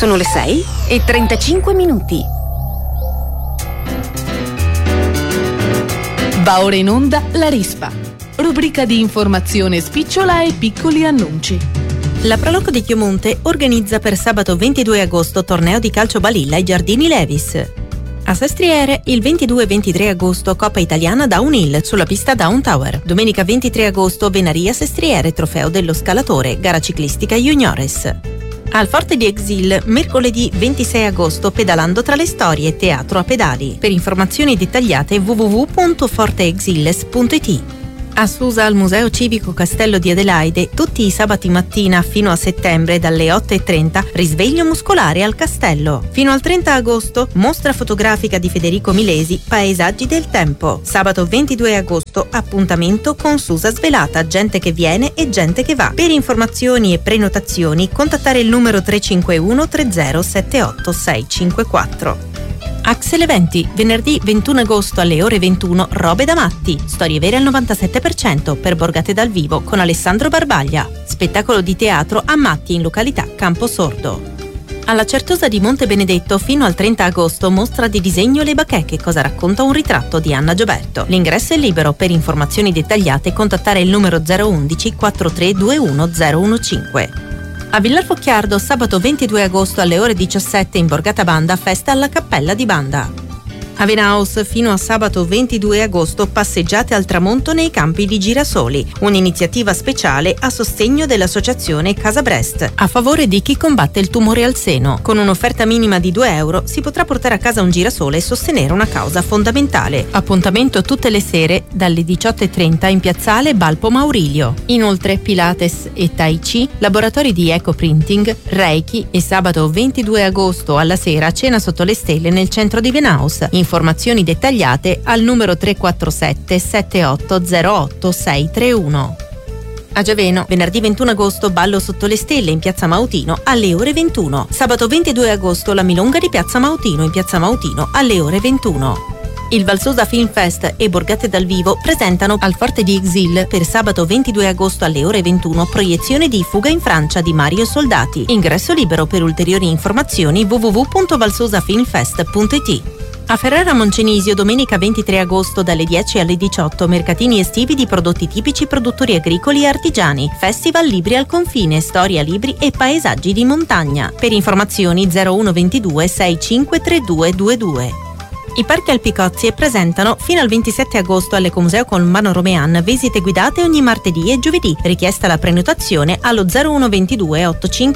Sono le 6:35. Va ora in onda La Rispa, rubrica di informazione spicciola e piccoli annunci. La Proloco di Chiomonte organizza per sabato 22 agosto torneo di calcio balilla ai Giardini Levis. A Sestriere, il 22 e 23 agosto Coppa Italiana Down Hill sulla pista Down Tower. Domenica 23 agosto Venaria Sestriere, trofeo dello scalatore, gara ciclistica juniores. Al Forte di Exil, mercoledì 26 agosto pedalando tra le storie, teatro a pedali. Per informazioni dettagliate www.forteexiles.it. A Susa, al Museo Civico Castello di Adelaide, tutti i sabati mattina fino a settembre dalle 8:30, risveglio muscolare al castello. Fino al 30 agosto, mostra fotografica di Federico Milesi, Paesaggi del tempo. Sabato 22 agosto, appuntamento con Susa Svelata, gente che viene e gente che va. Per informazioni e prenotazioni, contattare il numero 351 3078 654. Axel Eventi, venerdì 21 agosto alle ore 21, Robe da matti, storie vere al 97% per Borgate dal vivo con Alessandro Barbaglia. Spettacolo di teatro a Matti in località Camposordo. Alla Certosa di Monte Benedetto fino al 30 agosto mostra di disegno Le Bacheche, cosa racconta un ritratto di Anna Gioberto. L'ingresso è libero, per informazioni dettagliate contattare il numero 011 4321 015. A Villar Focchiardo, sabato 22 agosto alle ore 17 in Borgata Banda, festa alla Cappella di Banda. A Venaus, fino a sabato 22 agosto, passeggiate al tramonto nei campi di Girasoli, un'iniziativa speciale a sostegno dell'associazione Casa Brest, a favore di chi combatte il tumore al seno. Con un'offerta minima di €2 si potrà portare a casa un girasole e sostenere una causa fondamentale. Appuntamento tutte le sere dalle 18:30 in piazzale Balpo Maurilio. Inoltre Pilates e Tai Chi, laboratori di ecoprinting, Reiki e sabato 22 agosto alla sera cena sotto le stelle nel centro di Venaus. Informazioni dettagliate al numero 347 7808 631. A Giaveno, venerdì 21 agosto ballo sotto le stelle in piazza Mautino alle ore 21. Sabato 22 agosto la Milonga di piazza Mautino in piazza Mautino alle ore 21. Il Valsosa Film Fest e Borgate dal vivo presentano al Forte di Exil per sabato 22 agosto alle ore 21 proiezione di Fuga in Francia di Mario Soldati. Ingresso libero. Per ulteriori informazioni www.valsosafilmfest.it. A Ferrara Moncenisio, domenica 23 agosto dalle 10 alle 18, mercatini estivi di prodotti tipici, produttori agricoli e artigiani, festival Libri al confine, storia, libri e paesaggi di montagna. Per informazioni 0122 653222. I parchi Alpicozie presentano fino al 27 agosto all'Ecomuseo Colombano Romean visite guidate ogni martedì e giovedì. Richiesta la prenotazione allo 0122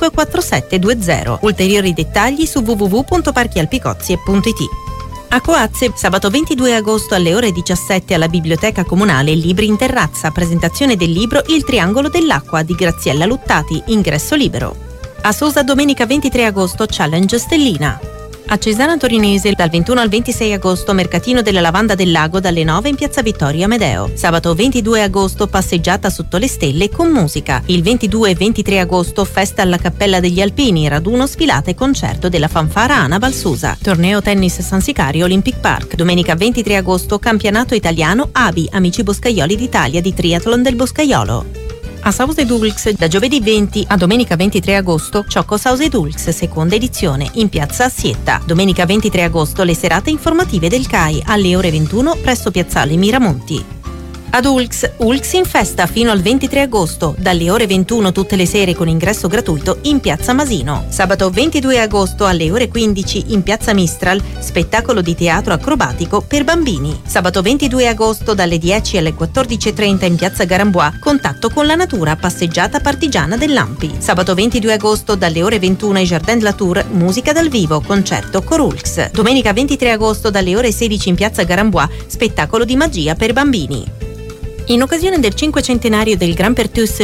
854720. Ulteriori dettagli su www.parchialpicozie.it. A Coazze, sabato 22 agosto alle ore 17 alla Biblioteca Comunale Libri in Terrazza, presentazione del libro Il Triangolo dell'Acqua di Graziella Luttati, ingresso libero. A Sosa, domenica 23 agosto, Challenge Stellina. A Cesana Torinese, dal 21 al 26 agosto, mercatino della lavanda del lago dalle 9 in piazza Vittorio Amedeo. Sabato 22 agosto, passeggiata sotto le stelle con musica. Il 22 e 23 agosto, festa alla Cappella degli Alpini, raduno, sfilata e concerto della fanfara Ana Valsusa. Torneo tennis San Sicario Olympic Park. Domenica 23 agosto, campionato italiano ABI, Amici Boscaioli d'Italia di triathlon del Boscaiolo. A Sausedulx, da giovedì 20 a domenica 23 agosto, Ciocco Sausedulx, seconda edizione, in piazza Assietta. Domenica 23 agosto, le serate informative del CAI, alle ore 21, presso piazzale Miramonti. Ad Ulx in festa fino al 23 agosto, dalle ore 21 tutte le sere con ingresso gratuito in piazza Masino. Sabato 22 agosto alle ore 15 in piazza Mistral, spettacolo di teatro acrobatico per bambini. Sabato 22 agosto dalle 10 alle 14:30 in piazza Garambois, contatto con la natura, passeggiata partigiana dell'Ampi. Sabato 22 agosto dalle ore 21 ai Jardin de la Tour, musica dal vivo, concerto Corulx. Domenica 23 agosto dalle ore 16 in piazza Garambois, spettacolo di magia per bambini. In occasione del 500° del Gran Pertus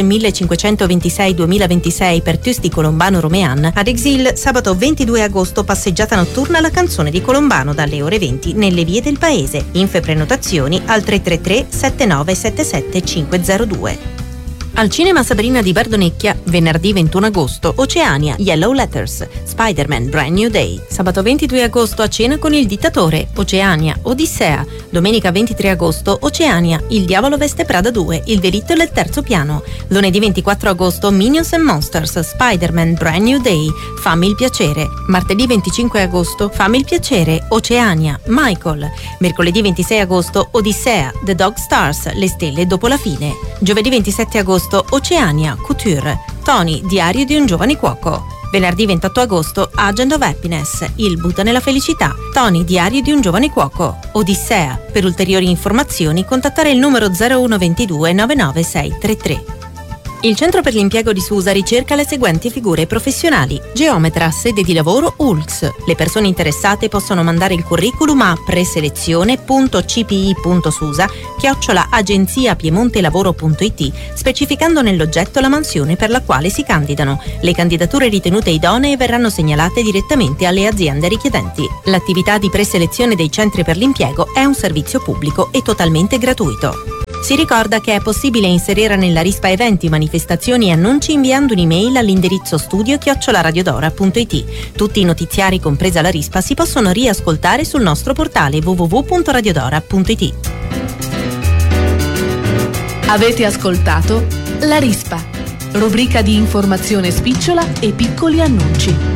1526-2026 Pertus di Colombano Romean, ad Exil, sabato 22 agosto, passeggiata notturna alla canzone di Colombano dalle ore 20 nelle vie del paese. Info e prenotazioni al 333 7977 502. Al cinema Sabrina di Bardonecchia, venerdì 21 agosto, Oceania, Yellow Letters, Spider-Man Brand New Day. Sabato 22 agosto a cena con il dittatore, Oceania, Odissea. Domenica 23 agosto, Oceania, Il diavolo veste Prada 2, Il delitto del terzo piano. Lunedì 24 agosto, Minions and Monsters, Spider-Man Brand New Day, Fammi il piacere. Martedì 25 agosto, Fammi il piacere, Oceania, Michael. Mercoledì 26 agosto, Odissea, The Dog Stars, Le stelle dopo la fine. Giovedì 27 agosto, Oceania, Couture, Tony, diario di un giovane cuoco. Venerdì 28 agosto, Agent of Happiness, Il Buddha nella felicità, Tony, diario di un giovane cuoco. Odissea. Per ulteriori informazioni contattare il numero 0122 99633. Il Centro per l'Impiego di Susa ricerca le seguenti figure professionali: geometra, sede di lavoro ULX. Le persone interessate possono mandare il curriculum a preselezione.cpi.susa@agenziapiemontelavoro.it, specificando nell'oggetto la mansione per la quale si candidano. Le candidature ritenute idonee verranno segnalate direttamente alle aziende richiedenti. L'attività di preselezione dei centri per l'impiego è un servizio pubblico e totalmente gratuito. Si ricorda che è possibile inserire nella rispa eventi, manifestazioni e annunci inviando un'email all'indirizzo studio@radiodora.it. Tutti i notiziari, compresa la rispa, si possono riascoltare sul nostro portale www.radiodora.it. Avete ascoltato La Rispa, rubrica di informazione spicciola e piccoli annunci.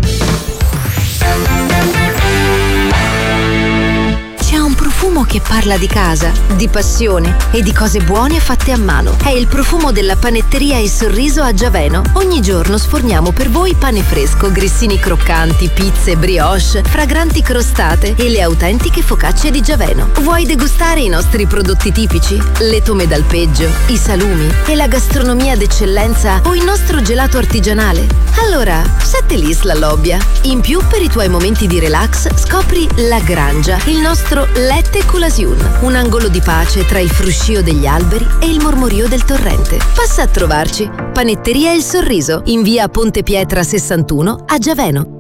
C'è un profumo che parla di casa, di passione e di cose buone fatte a mano. È il profumo della panetteria Il Sorriso a Giaveno. Ogni giorno sforniamo per voi pane fresco, grissini croccanti, pizze, brioche, fragranti crostate e le autentiche focacce di Giaveno. Vuoi degustare i nostri prodotti tipici? Le tome d'alpeggio, i salumi e la gastronomia d'eccellenza o il nostro gelato artigianale? Allora, sette l'Isla Lobbia. In più, per i tuoi momenti di relax, scopri La Grangia, il nostro Lette Colasion, un angolo di pace tra il fruscio degli alberi e il mormorio del torrente. Passa a trovarci. Panetteria Il Sorriso, in via Ponte Pietra 61 a Giaveno.